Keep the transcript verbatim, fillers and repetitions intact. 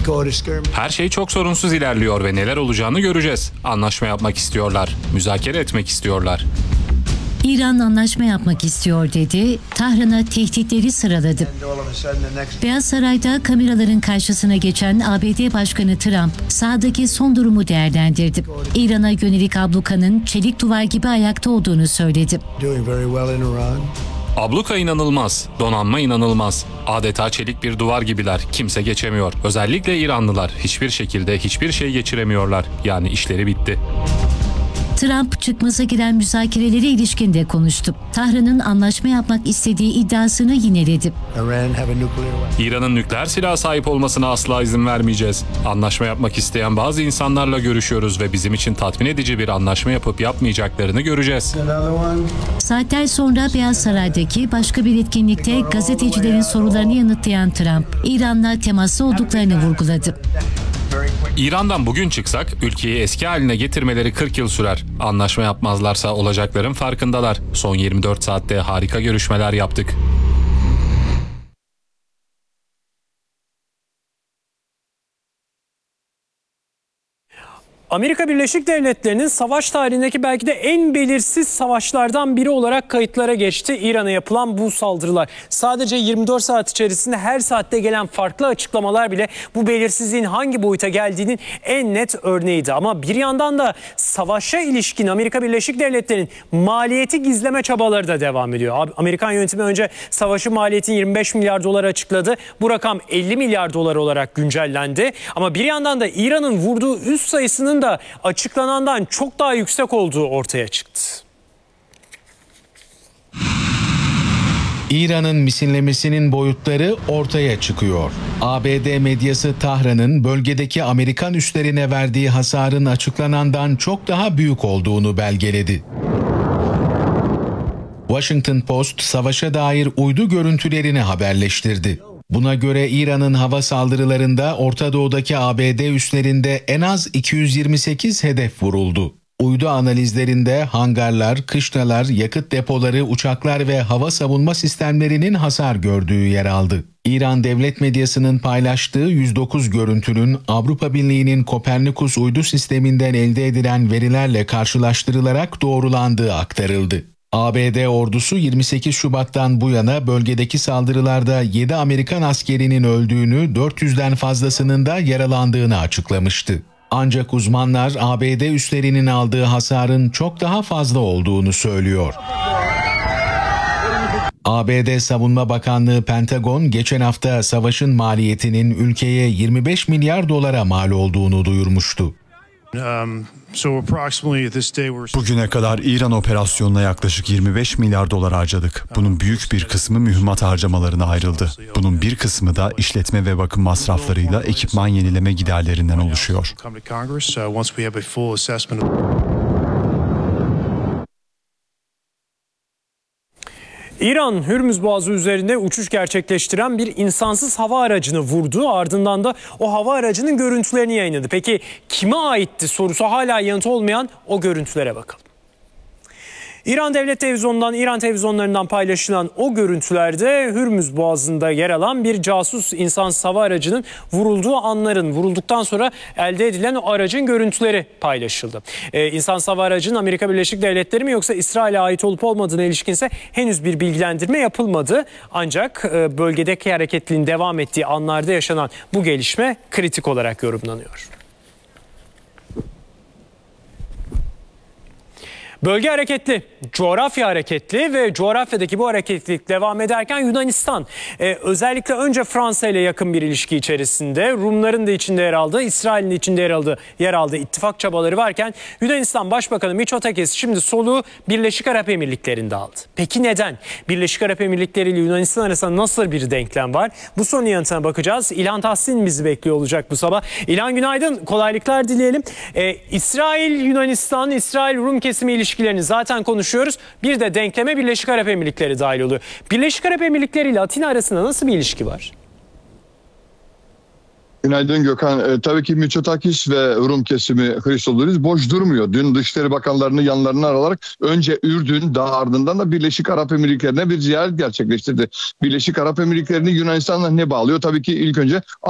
Her şey çok sorunsuz ilerliyor ve neler olacağını göreceğiz. Anlaşma yapmak istiyorlar, müzakere etmek istiyorlar. İran anlaşma yapmak istiyor dedi, Tahran'a tehditleri sıraladı. Beyaz Saray'da kameraların karşısına geçen A B D Başkanı Trump, sahadaki son durumu değerlendirdi. İran'a yönelik ablukanın çelik duvar gibi ayakta olduğunu söyledi. Abluka inanılmaz, donanma inanılmaz. Adeta çelik bir duvar gibiler, kimse geçemiyor. Özellikle İranlılar hiçbir şekilde hiçbir şey geçiremiyorlar. Yani işleri bitti. Trump çıkmaza giren müzakerelere ilişkin de konuştu. Tahran'ın anlaşma yapmak istediği iddiasını yineledi. İran'ın nükleer silaha sahip olmasına asla izin vermeyeceğiz. Anlaşma yapmak isteyen bazı insanlarla görüşüyoruz ve bizim için tatmin edici bir anlaşma yapıp yapmayacaklarını göreceğiz. Saatler sonra Beyaz Saray'daki başka bir etkinlikte gazetecilerin sorularını yanıtlayan Trump, İran'la temaslı olduklarını vurguladı. İran'dan bugün çıksak ülkeyi eski haline getirmeleri kırk yıl sürer. Anlaşma yapmazlarsa olacakların farkındalar. Son yirmi dört saatte harika görüşmeler yaptık. Amerika Birleşik Devletleri'nin savaş tarihindeki belki de en belirsiz savaşlardan biri olarak kayıtlara geçti İran'a yapılan bu saldırılar. Sadece yirmi dört saat içerisinde her saatte gelen farklı açıklamalar bile bu belirsizliğin hangi boyuta geldiğinin en net örneğiydi. Ama bir yandan da savaşa ilişkin Amerika Birleşik Devletleri'nin maliyeti gizleme çabaları da devam ediyor. Amerikan yönetimi önce savaşın maliyetini yirmi beş milyar dolar açıkladı. Bu rakam elli milyar dolar olarak güncellendi. Ama bir yandan da İran'ın vurduğu üs sayısının da açıklanandan çok daha yüksek olduğu ortaya çıktı. İran'ın misillemesinin boyutları ortaya çıkıyor. A B D medyası Tahran'ın bölgedeki Amerikan üslerine verdiği hasarın açıklanandan çok daha büyük olduğunu belgeledi. Washington Post savaşa dair uydu görüntülerini haberleştirdi. Buna göre İran'ın hava saldırılarında Orta Doğu'daki A B D üslerinde en az iki yüz yirmi sekiz hedef vuruldu. Uydu analizlerinde hangarlar, kışlalar, yakıt depoları, uçaklar ve hava savunma sistemlerinin hasar gördüğü yer aldı. İran devlet medyasının paylaştığı yüz dokuz görüntünün Avrupa Birliği'nin Kopernikus uydu sisteminden elde edilen verilerle karşılaştırılarak doğrulandığı aktarıldı. A B D ordusu yirmi sekiz Şubat'tan bu yana bölgedeki saldırılarda yedi Amerikan askerinin öldüğünü, dört yüzden fazlasının da yaralandığını açıklamıştı. Ancak uzmanlar A B D üslerinin aldığı hasarın çok daha fazla olduğunu söylüyor. A B D Savunma Bakanlığı Pentagon geçen hafta savaşın maliyetinin ülkeye yirmi beş milyar dolara mal olduğunu duyurmuştu. Bugüne kadar İran operasyonuna yaklaşık yirmi beş milyar dolar harcadık. Bunun büyük bir kısmı mühimmat harcamalarına ayrıldı. Bunun bir kısmı da işletme ve bakım masraflarıyla ekipman yenileme giderlerinden oluşuyor. İran, Hürmüz Boğazı üzerinde uçuş gerçekleştiren bir insansız hava aracını vurdu. Ardından da o hava aracının görüntülerini yayınladı. Peki kime aitti sorusu hala yanıt olmayan o görüntülere bakalım. İran Devlet Televizyonu'ndan, İran televizyonlarından paylaşılan o görüntülerde Hürmüz Boğazı'nda yer alan bir casus insansız hava aracının vurulduğu anların, vurulduktan sonra elde edilen o aracın görüntüleri paylaşıldı. Ee, insansız hava aracının Amerika Birleşik Devletleri mi yoksa İsrail'e ait olup olmadığına ilişkinse henüz bir bilgilendirme yapılmadı. Ancak e, bölgedeki hareketliliğin devam ettiği anlarda yaşanan bu gelişme kritik olarak yorumlanıyor. Bölge hareketli, coğrafya hareketli ve coğrafyadaki bu hareketlilik devam ederken Yunanistan e, özellikle önce Fransa ile yakın bir ilişki içerisinde, Rumların da içinde yer aldığı, İsrail'in de içinde yer aldığı, yer aldığı ittifak çabaları varken Yunanistan Başbakanı Mitsotakis şimdi soluğu Birleşik Arap Emirlikleri'nde aldı. Peki neden? Birleşik Arap Emirlikleri ile Yunanistan arasında nasıl bir denklem var? Bu sorunun yanıtına bakacağız. İlhan Tahsin bizi bekliyor olacak bu sabah. İlhan günaydın, kolaylıklar dileyelim. E, İsrail, Yunanistan, İsrail-Rum kesimi ilişkileri ilişkilerini zaten konuşuyoruz. Bir de denkleme Birleşik Arap Emirlikleri dahil oluyor. Birleşik Arap Emirlikleri ile Atina arasında nasıl bir ilişki var? Günaydın Gökhan. E, tabii ki Mitsotakis ve Rum kesimi Christodoulidis boş durmuyor. Dün Dışişleri Bakanlarını yanlarına alarak önce Ürdün, daha ardından da Birleşik Arap Emirlikleri'ne bir ziyaret gerçekleştirdi. Birleşik Arap Emirlikleri'ni Yunanistan'la ne bağlıyor? Tabii ki ilk önce